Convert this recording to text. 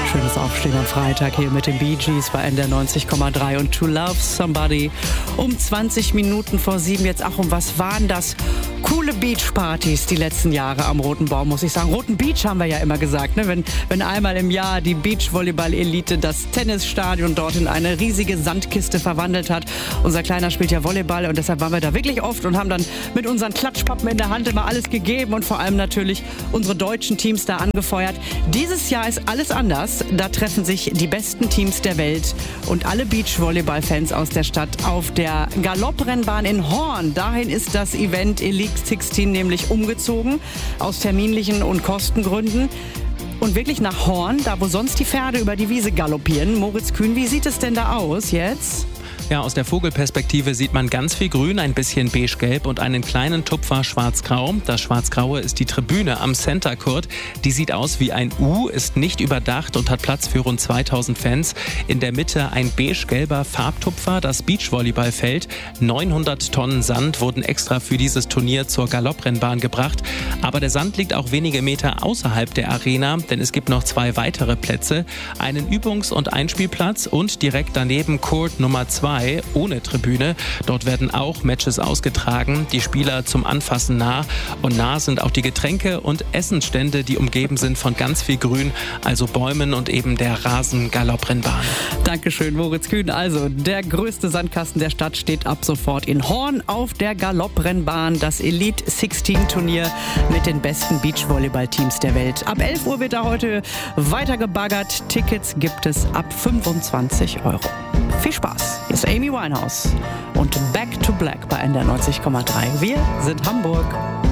Schönes Aufstehen am Freitag hier mit den Bee Gees bei NDR 90,3 und To Love Somebody um 20 Minuten vor 7. Jetzt auch was waren das? Coole Beachpartys die letzten Jahre am Roten Baum, muss ich sagen. Roten Beach haben wir ja immer gesagt, ne? Wenn einmal im Jahr die Beachvolleyball-Elite das Tennisstadion dort in eine riesige Sandkiste verwandelt hat. Unser Kleiner spielt ja Volleyball und deshalb waren wir da wirklich oft und haben dann mit unseren Klatschpappen in der Hand immer alles gegeben und vor allem natürlich unsere deutschen Teams da angefeuert. Dieses Jahr ist alles anders. Da treffen sich die besten Teams der Welt und alle Beachvolleyball-Fans aus der Stadt auf der Galopprennbahn in Horn. Dahin ist das Event Elite 16 nämlich umgezogen, aus terminlichen und Kostengründen. Und wirklich nach Horn, da wo sonst die Pferde über die Wiese galoppieren. Moritz Kühn, wie sieht es denn da aus jetzt? Ja, aus der Vogelperspektive sieht man ganz viel Grün, ein bisschen beige-gelb und einen kleinen Tupfer schwarz-grau. Das Schwarz-Graue ist die Tribüne am Center Court. Die sieht aus wie ein U, ist nicht überdacht und hat Platz für rund 2000 Fans. In der Mitte ein beige-gelber Farbtupfer, das Beachvolleyballfeld. 900 Tonnen Sand wurden extra für dieses Turnier zur Galopprennbahn gebracht. Aber der Sand liegt auch wenige Meter außerhalb der Arena, denn es gibt noch 2 weitere Plätze. Einen Übungs- und Einspielplatz und direkt daneben Court Nummer 2. Ohne Tribüne. Dort werden auch Matches ausgetragen, die Spieler zum Anfassen nah. Und nah sind auch die Getränke und Essensstände, die umgeben sind von ganz viel Grün, also Bäumen und eben der Rasen-Galopprennbahn. Dankeschön, Moritz Kühn. Also, der größte Sandkasten der Stadt steht ab sofort in Horn auf der Galopprennbahn. Das Elite 16 Turnier mit den besten Beachvolleyball-Teams der Welt. Ab 11 Uhr wird da heute weiter gebaggert. Tickets gibt es ab 25 €. Viel Spaß. Hier ist Amy Winehouse und Back to Black bei NDR 90,3. Wir sind Hamburg.